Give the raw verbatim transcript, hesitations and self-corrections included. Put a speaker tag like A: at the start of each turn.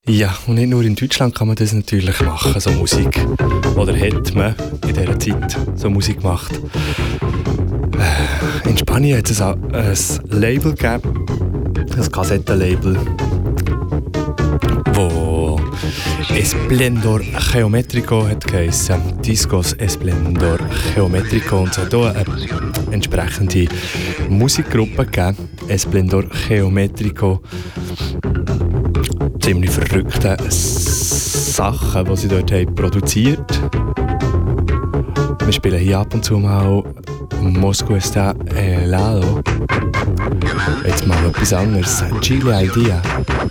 A: Ja, und nicht nur in Deutschland kann man das natürlich machen, so Musik. Oder hat man in dieser Zeit so Musik gemacht. Äh, in Spanien hat es ein, ein Label gegeben, ein Kassettenlabel, wo Esplendor Geometrico hat geheissen. Discos Esplendor Geometrico. Und es hat auch eine entsprechende Musikgruppe gegeben, Esplendor Geometrico. Ziemlich verrückte Sachen, die sie dort haben produziert. Wir spielen hier ab und zu mal Moscow está helado. Jetzt mal etwas anderes. Chile Idea.